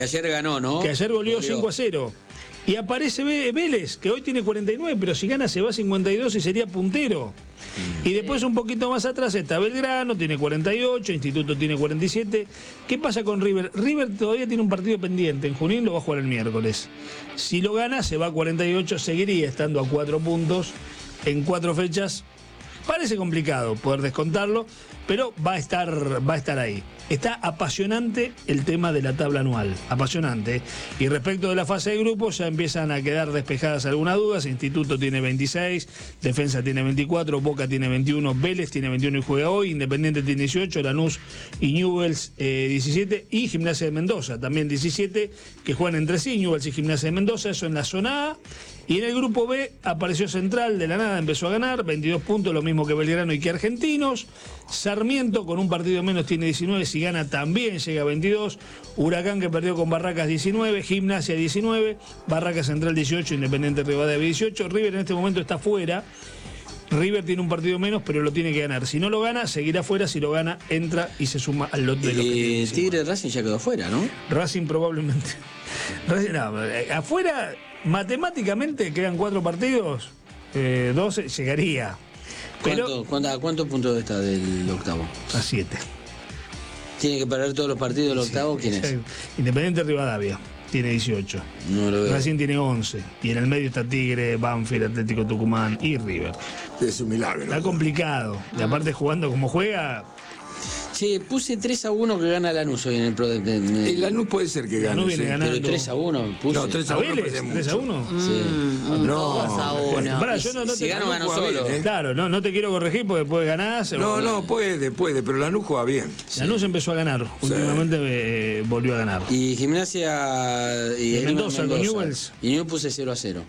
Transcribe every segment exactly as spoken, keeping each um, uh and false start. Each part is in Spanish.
Ayer ganó, ¿no? Que ayer goleó cinco a cero. Y aparece Vélez, que hoy tiene cuarenta y nueve, pero si gana se va a cincuenta y dos y sería puntero. Mm. Y después un poquito más atrás está Belgrano, tiene cuarenta y ocho, Instituto tiene cuarenta y siete. ¿Qué pasa con River? River todavía tiene un partido pendiente, en Junín lo va a jugar el miércoles. Si lo gana se va a cuarenta y ocho, seguiría estando a cuatro puntos en cuatro fechas. Parece complicado poder descontarlo, pero va a estar, va a estar ahí. Está apasionante el tema de la tabla anual, apasionante. Y respecto de la fase de grupos ya empiezan a quedar despejadas algunas dudas. Instituto tiene veintiséis, Defensa tiene veinticuatro, Boca tiene veintiuno, Vélez tiene veintiuno y juega hoy, Independiente tiene dieciocho, Lanús y Newell's eh, diecisiete y Gimnasia de Mendoza también diecisiete, que juegan entre sí, Newell's y Gimnasia de Mendoza, eso en la zona A. Y en el grupo B apareció Central, de la nada empezó a ganar, veintidós puntos, lo mismo que Belgrano y que Argentinos. Sarmiento con un partido menos tiene diecinueve, si gana también llega a veintidós. Huracán, que perdió con Barracas, diecinueve, Gimnasia diecinueve, Barracas Central dieciocho, Independiente Rivadavia dieciocho. River en este momento está fuera. River tiene un partido menos, pero lo tiene que ganar. Si no lo gana, seguirá fuera. Si lo gana, entra y se suma al lote de los que tiene. Tigre Racing ya quedó fuera, ¿no? Racing probablemente. Racing, no, afuera, matemáticamente quedan cuatro partidos, eh, doce, llegaría. Pero ¿Cuánto, cuánto, ¿A cuántos puntos está del octavo? A siete. ¿Tiene que perder todos los partidos del octavo? Sí, ¿Quién es? Independiente Rivadavia tiene dieciocho. No lo veo. Racing tiene once. Y en el medio está Tigre, Banfield, Atlético Tucumán y River. Es un milagro. Está complicado. Y aparte jugando como juega. Che, puse tres a uno que gana Lanús hoy en el Pro de, de, de... El Lanús puede ser que gane. Lanús viene sí. ganando. Pero tres a uno puse. No, tres ¿A a uno. Vélez? ¿tres a uno? Sí. Mm, un No. dos a uno. Pará, yo no, no Si te, gano, no gano juega solo. bien, ¿eh? Claro, no, no te quiero corregir porque después ganás. No, o... no, puede, puede, pero Lanús juega bien. Lanús empezó a ganar. Sí. Últimamente eh, volvió a ganar. Y Gimnasia y, Y Esgrima Mendoza, con Newell's. Y Newell's puse cero a cero.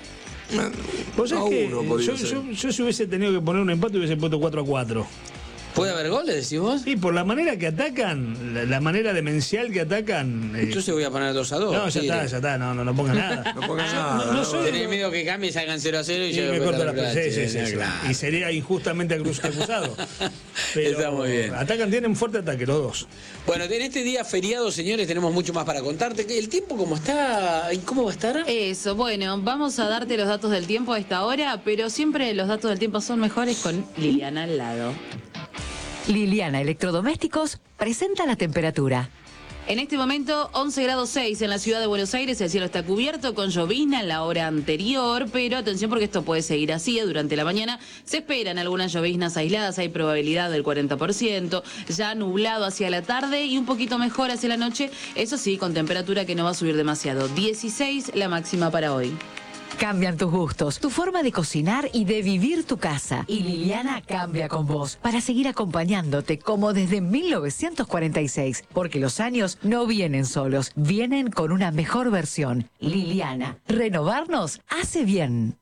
¿Vos sabés A que uno yo, podría yo, ser. yo si hubiese tenido que poner un empate hubiese puesto cuatro a cuatro. ¿Puede haber goles, decís vos? Y por la manera que atacan, la, la manera demencial que atacan. eh, Entonces voy a poner dos a dos. no, ya Tigre. está, ya está, no, no, no ponga nada. No ponga Yo nada, no, no no, soy. Tenés miedo que cambie y salgan cero a cero y, Y yo me corta la plata. sí, sí, sí, sí. Claro. Y sería injustamente acus- acusado. Pero Está muy bien. Atacan, tienen fuerte ataque los dos. Bueno, en este día feriado, señores, tenemos mucho más para contarte. ¿El tiempo cómo está? ¿Cómo va a estar? Eso, bueno, vamos a darte los datos del tiempo a esta hora, pero siempre los datos del tiempo son mejores con Liliana al lado. Liliana Electrodomésticos presenta la temperatura. En este momento, once grados seis en la ciudad de Buenos Aires, el cielo está cubierto con llovizna en la hora anterior, pero atención porque esto puede seguir así, durante la mañana se esperan algunas lloviznas aisladas, hay probabilidad del cuarenta por ciento, ya nublado hacia la tarde y un poquito mejor hacia la noche, eso sí, con temperatura que no va a subir demasiado, dieciséis la máxima para hoy. Cambian tus gustos, tu forma de cocinar y de vivir tu casa. Y Liliana cambia con vos para seguir acompañándote como desde mil novecientos cuarenta y seis. Porque los años no vienen solos, vienen con una mejor versión. Liliana, renovarnos hace bien.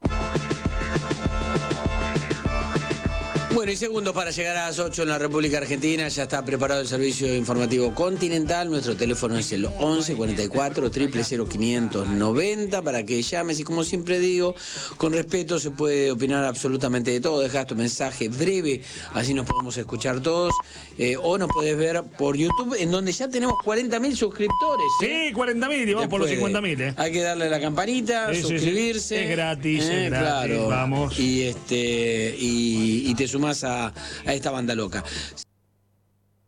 Bueno, y segundos para llegar a las ocho en la República Argentina. Ya está preparado el servicio informativo continental. Nuestro teléfono es el once cuarenta y cuatro, cero cero cero, quinientos noventa para que llames. Y como siempre digo, con respeto se puede opinar absolutamente de todo. Dejas tu mensaje breve, así nos podemos escuchar todos. Eh, o nos podés ver por YouTube, en donde ya tenemos cuarenta mil suscriptores. ¿eh? Sí, cuarenta mil y vamos por los Después, cincuenta mil. ¿eh? Hay que darle a la campanita, Sí, sí, sí. suscribirse. Es gratis, Eh, es gratis, claro. vamos. Y, este, y, y te sumás a, a esta banda loca.